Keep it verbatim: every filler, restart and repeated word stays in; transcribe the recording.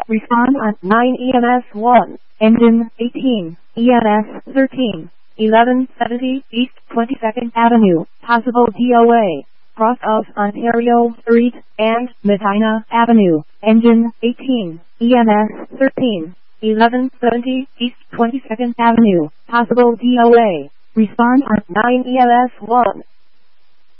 Respond on nine E M S one, engine eighteen, E M S thirteen, eleven seventy East twenty-second Avenue, possible D O A. Cross of Ontario Street and Medina Avenue, engine eighteen, E M S thirteen, eleven seventy East twenty-second Avenue, possible D O A. Respond on nine E M S one.